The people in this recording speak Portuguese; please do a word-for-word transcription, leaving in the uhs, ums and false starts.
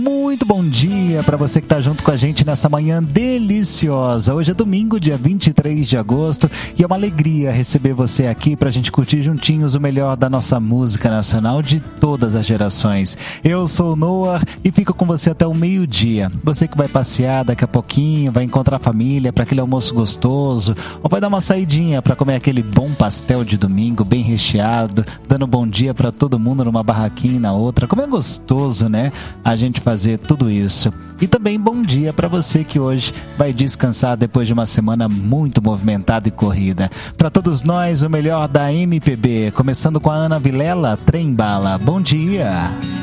Muito bom dia para você que está junto com a gente nessa manhã deliciosa. Hoje é domingo, dia vinte e três de agosto, e é uma alegria receber você aqui para a gente curtir juntinhos o melhor da nossa música nacional de todas as gerações. Eu sou o Noah e fico com você até o meio-dia. Você que vai passear daqui a pouquinho, vai encontrar a família para aquele almoço gostoso, ou vai dar uma saidinha para comer aquele bom pastel de domingo bem recheado, dando bom dia para todo mundo numa barraquinha e na outra. Como é gostoso, né? A gente fazer tudo isso. E também bom dia para você que hoje vai descansar depois de uma semana muito movimentada e corrida. Para todos nós, o melhor da M P B, começando com a Ana Vilela, Trem Bala. Bom dia!